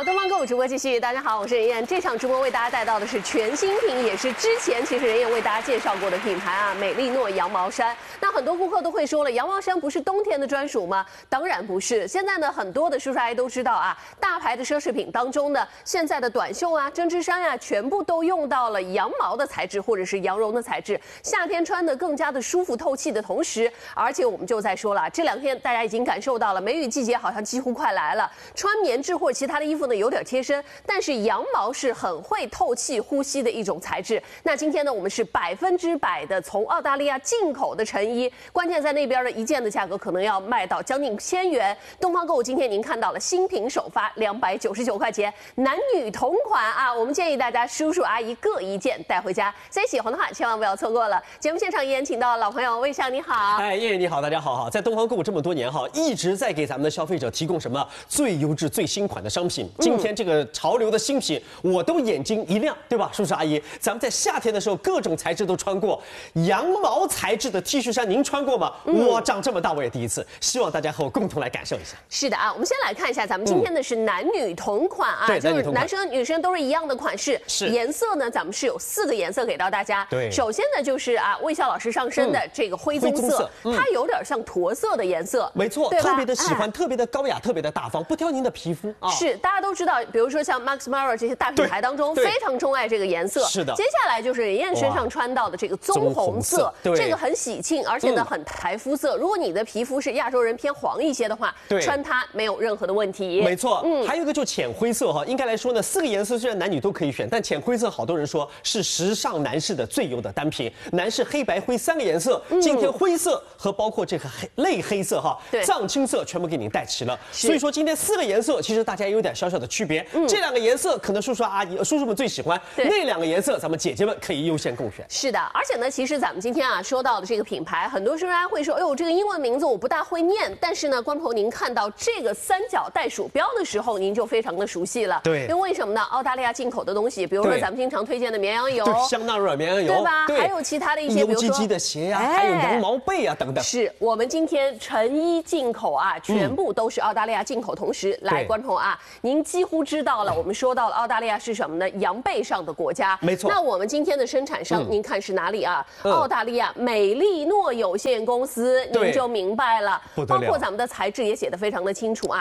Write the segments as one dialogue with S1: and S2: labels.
S1: 好，东方购物直播继续。大家好，我是任燕。这场直播为大家带到的是全新品，也是之前其实任燕为大家介绍过的品牌啊，美丽诺羊毛衫。那很多顾客都会说了，羊毛衫不是冬天的专属吗？当然不是。现在呢，很多的叔叔阿姨都知道啊，大牌的奢侈品当中呢，现在的短袖啊、针织衫啊，全部都用到了羊毛的材质或者是羊绒的材质，夏天穿的更加的舒服透气的同时，而且我们就在说了，这两天大家已经感受到了梅雨季节好像几乎快来了，穿棉质或者其他的衣服呢有点贴身，但是羊毛是很会透气呼吸的一种材质。那今天呢，我们是100%的从澳大利亚进口的成衣，关键在那边的一件的价格可能要卖到将近1000元。东方购物今天您看到了新品首发299块钱，男女同款啊！我们建议大家叔叔阿姨各一件带回家，所以喜欢的话千万不要错过了。节目现场依然请到老朋友魏翔，你好。
S2: 哎，燕燕你好，大家好哈！在东方购物这么多年哈，一直在给咱们的消费者提供什么最优质、最新款的商品。今天这个潮流的新品，我都眼睛一亮，对吧，叔叔阿姨？咱们在夏天的时候，各种材质都穿过，羊毛材质的 T 恤衫您穿过吗？我长这么大我也第一次，希望大家和我共同来感受一下。
S1: 是的啊，我们先来看一下，咱们今天的是男女同款啊，
S2: 对，
S1: 就是男生女生都是一样的款式，
S2: 是
S1: 颜色呢，咱们是有4个颜色给到大家。
S2: 对，
S1: 首先呢就是啊，魏翔老师上身的这个灰棕色，它有点像驼色的颜色，
S2: 没错，特别的喜欢，特别的高雅，特别的大方，不挑您的皮肤啊。
S1: 是，大家都知道，比如说像 Max Mara 这些大品牌当中，非常钟爱这个颜色。
S2: 是的。
S1: 接下来就是任燕身上穿到的这个棕红色，这个很喜庆，而且呢很台肤色。如果你的皮肤是亚洲人偏黄一些的话，穿它没有任何的问题。
S2: 没错，还有一个就浅灰色哈，应该来说呢，4个颜色虽然男女都可以选，但浅灰色好多人说是时尚男士的最优的单品。男士黑白灰3个颜色，今天灰色和包括这个类黑色哈、藏青色全部给您带齐了。所以说今天4个颜色其实大家有点小小的区别，这2个颜色可能叔叔阿姨、叔叔们最喜欢，那2个颜色咱们姐姐们可以优先共选。
S1: 是的，而且呢，其实咱们今天啊说到的这个品牌，很多叔叔阿姨会说，哎呦，这个英文名字我不大会念，但是呢，观众朋友您看到这个3角袋鼠标的时候，您就非常的熟悉了。
S2: 对，
S1: 因为什么呢？澳大利亚进口的东西，比如说咱们经常推荐的绵羊油，
S2: 香奈儿绵羊油，
S1: 对吧？还有其他的一些，比如说
S2: 优鸡的鞋呀，还有羊毛被啊等等。
S1: 是我们今天成衣进口啊，全部都是澳大利亚进口。同时，来，观众啊，您几乎知道了，我们说到了澳大利亚是什么呢？羊背上的国家。
S2: 没错。
S1: 那我们今天的生产商，您看是哪里啊？澳大利亚美丽诺有限公司，您就明白了。包括咱们的材质也写得非常的清楚啊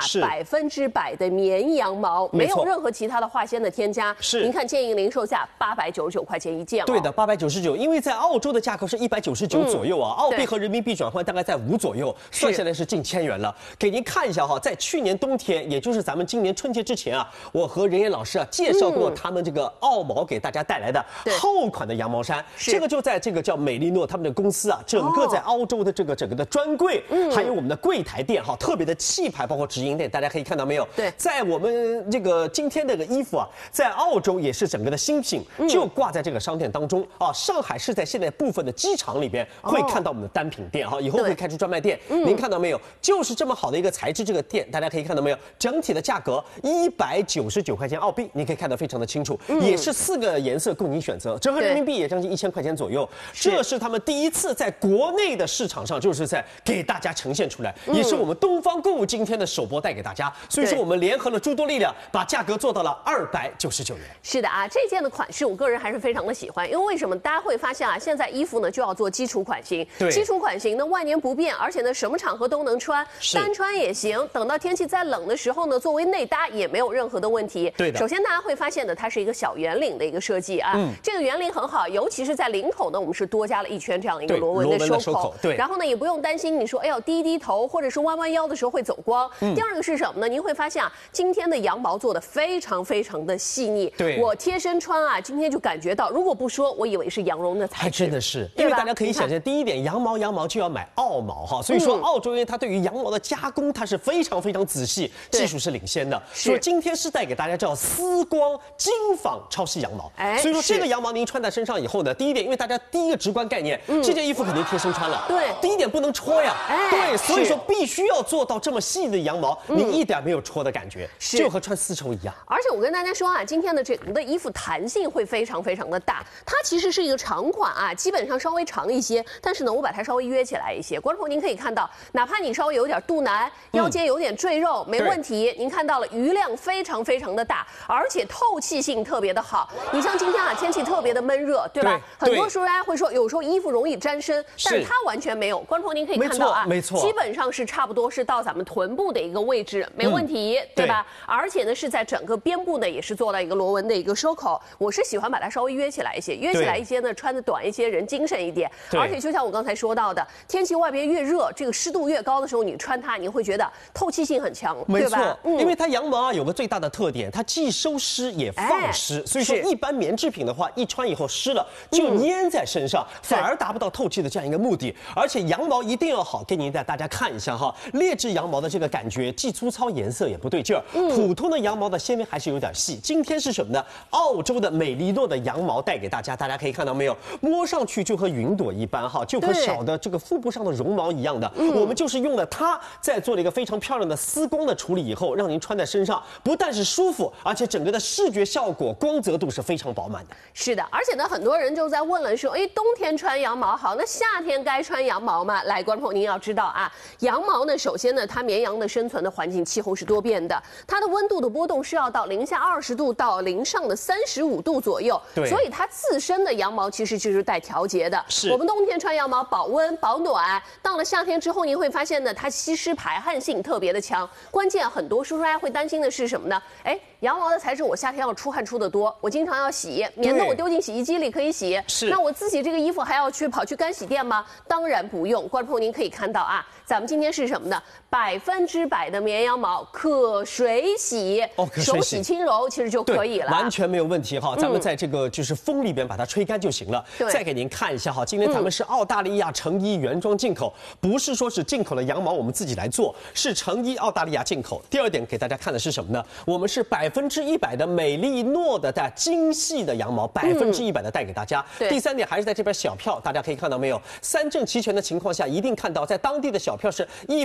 S1: ，100%的绵羊毛，没有任何其他的化纤的添加。
S2: 是。
S1: 您看建议零售价899块钱一件。
S2: 对的，899，因为在澳洲的价格是199左右啊，澳币和人民币转换大概在5左右，算下来是近1000元了。给您看一下哈，在去年冬天，也就是咱们今年春节之前啊，我和任燕老师啊介绍过他们这个澳毛给大家带来的厚款的羊毛衫，这个就在这个叫美丽诺他们的公司啊，整个在澳洲的这个整个的专柜，还有我们的柜台店哈，特别的气派，包括直营店，大家可以看到没有？
S1: 对，
S2: 在我们这个今天这个衣服啊，在澳洲也是整个的新品，就挂在这个商店当中啊。上海是在现在部分的机场里边会看到我们的单品店哈，以后会开出专卖店。您看到没有？就是这么好的一个材质，这个店大家可以看到没有？整体的价格199块钱澳币，你可以看得非常的清楚，也是4个颜色供您选择，折合人民币也将近1000块钱左右。这是他们第一次在国内的市场上，就是在给大家呈现出来，也是我们东方购物今天的首播带给大家。所以说我们联合了诸多力量，把价格做到了299元。
S1: 是的啊，这件的款式我个人还是非常的喜欢，因为为什么？大家会发现啊，现在衣服呢就要做基础款型，基础款型呢万年不变，而且呢什么场合都能穿，单穿也行。等到天气再冷的时候呢，作为内搭也没有任何的问题。
S2: 对的。
S1: 首先大家会发现的，它是一个小圆领的一个设计啊，这个圆领很好，尤其是在领口呢，我们是多加了一圈这样一个螺纹的收口。
S2: 对。
S1: 然后呢，也不用担心你说，哎呦低头或者是弯弯腰的时候会走光。第二个是什么呢？您会发现啊，今天的羊毛做的非常的细腻。
S2: 对。
S1: 我贴身穿啊，今天就感觉到，如果不说，我以为是羊绒的材质。
S2: 还真的是，因为大家可以想象，第一点，羊毛就要买澳毛哈，所以说澳洲人他对于羊毛的加工，它是非常仔细，技术是领先的。所以今天是带给大家叫丝光精纺超细羊毛。所以说这个羊毛您穿在身上以后呢，第一点，因为大家第一个直观概念，这件衣服肯定贴身穿了。
S1: 对。
S2: 第一点不能戳呀。对，所以说必须要做到这么细的羊毛，你一点没有戳的感觉，就和穿丝绸一样。
S1: 而且我跟大家说啊，今天的整个的衣服弹性会非常的大，它其实是一个长款啊，基本上稍微长一些，但是呢，我把它稍微约起来一些。观众朋友您可以看到，哪怕你稍微有点肚腩，腰间有点赘肉，没问题。您看到了余量量非常非常的大，而且透气性特别的好。你像今天啊，天气特别的闷热，对吧？很多叔叔会说，有时候衣服容易沾身，但是它完全没有。观众朋友您可以看到啊，
S2: 没错，
S1: 基本上是差不多是到咱们臀部的一个位置，没问题，对吧？而且呢是在整个边部呢也是做到一个螺纹的一个收口。我是喜欢把它稍微约起来一些，约起来一些呢，穿的短一些，人精神一点。而且就像我刚才说到的，天气外边越热，这个湿度越高的时候，你穿它，你会觉得透气性很强，
S2: 没
S1: 错，
S2: 因为它羊毛啊有个最大的特点，它既收湿也放湿，所以说一般棉制品的话，一穿以后湿了就粘在身上，反而达不到透气的这样一个目的。而且羊毛一定要好，给您带大家看一下哈，劣质羊毛的这个感觉既粗糙，颜色也不对劲儿。普通的羊毛的纤维还是有点细。今天是什么呢？澳洲的美利诺的羊毛带给大家，大家可以看到没有？摸上去就和云朵一般哈，就和小的这个腹部上的绒毛一样的。我们就是用了它，在做了一个非常漂亮的丝光的处理以后，让您穿在身上，不但是舒服，而且整个的视觉效果、光泽度是非常饱满的。
S1: 是的，而且呢，很多人就在问了说，冬天穿羊毛好，那夏天该穿羊毛吗？来，观众朋友您要知道啊，羊毛呢，首先呢，它绵羊的生存的环境气候是多变的，它的温度的波动是要到零下20度到零上的35度左右，所以它自身的羊毛其实就是带调节的。我们冬天穿羊毛保温保暖，到了夏天之后，您会发现呢，它吸湿排汗性特别的强。关键很多叔叔阿姨会担心的是什么呢？羊毛的材质我夏天要出汗出得多，我经常要洗，棉的我丢进洗衣机里可以洗，那我自己这个衣服还要跑去干洗店吗？当然不用。观众朋友您可以看到啊，咱们今天是什么呢？100%的绵羊毛可水洗，手洗轻柔其实就可以了，
S2: 完全没有问题哈。咱们在这个就是风里边把它吹干就行了。再给您看一下哈，今天咱们是澳大利亚成衣原装进口，不是说是进口的羊毛我们自己来做，是成衣澳大利亚进口。第二点给大家看的是什么呢？我们是100%的美利诺的精细的羊毛，100%的带给大家。第三点还是在这边小票，大家可以看到没有？三证齐全的情况下，一定看到在当地的小票是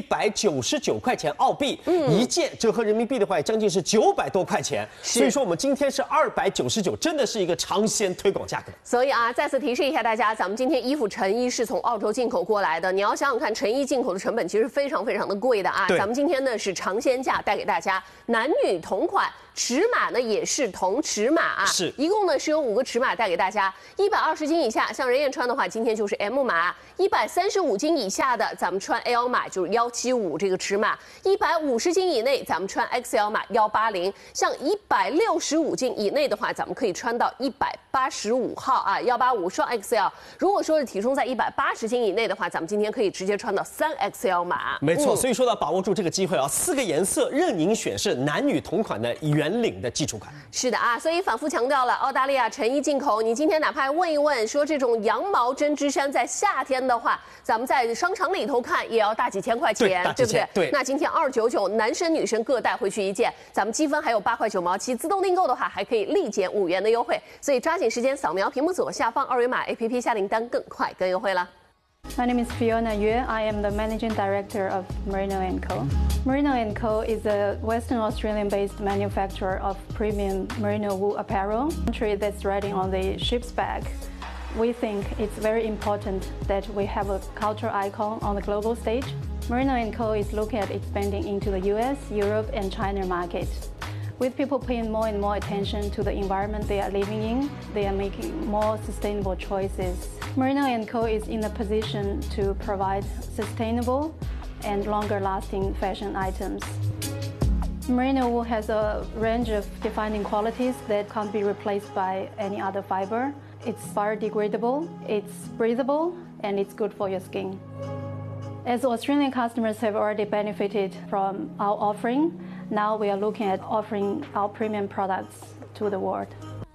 S2: 199块钱澳币一件，折合人民币的话，将近是900多块钱。所以说我们今天是299，真的是一个尝鲜推广价格。
S1: 所以啊，再次提示一下大家，咱们今天衣服成衣是从澳洲进口过来的，你要想想看，成衣进口的成本其实非常非常的贵的啊。咱们今天呢是尝鲜价带给大家，男女同款。尺码呢也是同尺码啊，一共呢是有5个尺码带给大家。120斤以下，像任燕穿的话，今天就是 M 码；135斤以下的，咱们穿 L 码就是175这个尺码；150斤以内，咱们穿 XL 码180；像165斤以内的话，咱们可以穿到185号啊，185双 XL。如果说是体重在180斤以内的话，咱们今天可以直接穿到3XL 码。
S2: 没错，所以说呢，把握住这个机会啊，4个颜色任您选，是男女同款的原领的基础款。
S1: 是的啊，所以反复强调了，澳大利亚成衣进口。你今天哪怕问一问，说这种羊毛针织衫在夏天的话，咱们在商场里头看也要大几千块钱，对不对？
S2: 对。
S1: 那今天299，男生女生各带回去一件，咱们积分还有8块9毛7，自动订购的话还可以立减5元的优惠。所以抓紧时间扫描屏幕左下方2维码 APP 下订单，更快更优惠了。
S3: My name is Fiona Yue. I am the Managing Director of Merino & Co. Merino & Co. is a Western Australian-based manufacturer of premium merino wool apparel. Country that's riding on the ship's back. We think it's very important that we have a cultural icon on the global stage. Merino & Co. is looking at expanding into the US, Europe, and China markets. With people paying more and more attention to the environment they are living in, they are making more sustainable choices. Merino & Co. is in a position to provide sustainable and longer-lasting fashion items. Merino wool has a range of defining qualities that can't be replaced by any other fiber. It's biodegradable, it's breathable, and it's good for your skin. As Australian customers have already benefited from our offering, now we are looking at offering our premium products to the world.